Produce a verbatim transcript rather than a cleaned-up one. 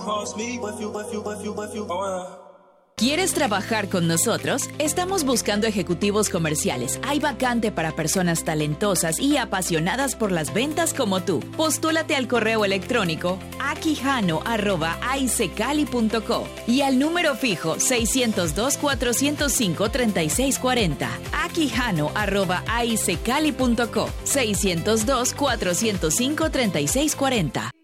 ¿Quieres trabajar con nosotros? Estamos buscando ejecutivos comerciales. Hay vacante para personas talentosas y apasionadas por las ventas como tú. Postúlate al correo electrónico aquijano arroba aicecali punto co y al número fijo seiscientos dos, cuatrocientos cinco, treinta y seis cuarenta. aquijano arroba aicecali punto co seiscientos dos, cuatrocientos cinco, treinta y seis cuarenta.